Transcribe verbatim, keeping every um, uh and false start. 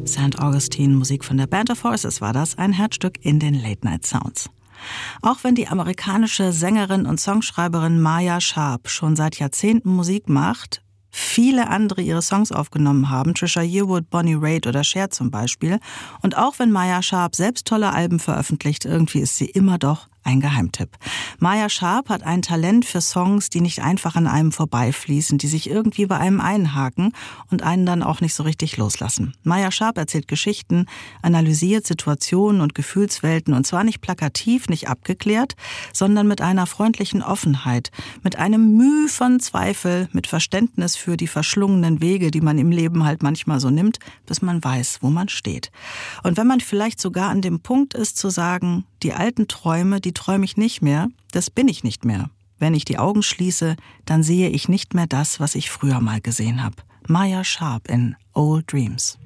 Sankt Augustine, Musik von der Band of Horses war das, ein Herzstück in den Late-Night-Sounds. Auch wenn die amerikanische Sängerin und Songschreiberin Maya Sharp schon seit Jahrzehnten Musik macht, viele andere ihre Songs aufgenommen haben, Trisha Yearwood, Bonnie Raitt oder Cher zum Beispiel, und auch wenn Maya Sharp selbst tolle Alben veröffentlicht, irgendwie ist sie immer doch ein Geheimtipp. Maya Sharp hat ein Talent für Songs, die nicht einfach an einem vorbeifließen, die sich irgendwie bei einem einhaken und einen dann auch nicht so richtig loslassen. Maya Sharp erzählt Geschichten, analysiert Situationen und Gefühlswelten und zwar nicht plakativ, nicht abgeklärt, sondern mit einer freundlichen Offenheit, mit einem Mühe von Zweifel, mit Verständnis für die verschlungenen Wege, die man im Leben halt manchmal so nimmt, bis man weiß, wo man steht. Und wenn man vielleicht sogar an dem Punkt ist zu sagen, die alten Träume, die träume ich nicht mehr, das bin ich nicht mehr. Wenn ich die Augen schließe, dann sehe ich nicht mehr das, was ich früher mal gesehen habe. Maya Sharp in Old Dreams.